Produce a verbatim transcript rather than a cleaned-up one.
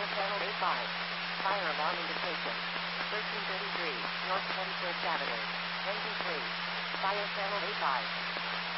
Fire channel eighty-five. Fire alarm indication. thirteen thirty-three, North twenty-first Avenue. Engine three. Fire channel eighty-five.